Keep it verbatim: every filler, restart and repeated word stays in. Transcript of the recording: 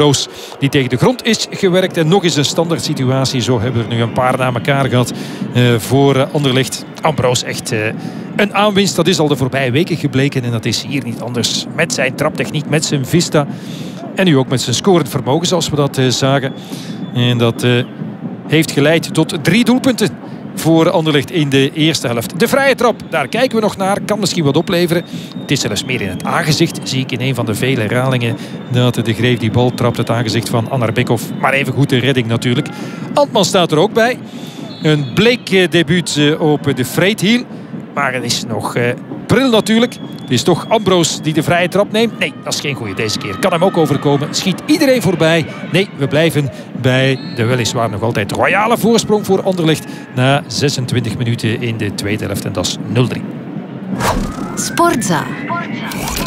Ambroos die tegen de grond is gewerkt. En nog eens een standaard situatie. Zo hebben we er nu een paar na elkaar gehad uh, voor uh, Anderlecht. Ambroos echt uh, een aanwinst. Dat is al de voorbije weken gebleken. En dat is hier niet anders. Met zijn traptechniek, met zijn vista. En nu ook met zijn scorend vermogen zoals we dat uh, zagen. En dat uh, heeft geleid tot drie doelpunten voor Anderlecht in de eerste helft. De vrije trap, daar kijken we nog naar. Kan misschien wat opleveren. Het is zelfs meer in het aangezicht. Zie ik in een van de vele herhalingen dat de Greef die bal trapt. Het aangezicht van Anar Bekhoff. Maar even goed de redding natuurlijk. Antman staat er ook bij. Een bleek debuut op de Freethiel. Maar het is nog uh, pril natuurlijk. Het is toch Ambroos die de vrije trap neemt. Nee, dat is geen goeie deze keer. Kan hem ook overkomen. Schiet iedereen voorbij. Nee, we blijven bij de weliswaar nog altijd royale voorsprong voor Anderlecht. Na zesentwintig minuten in de tweede helft. En dat is nul drie. Sportza.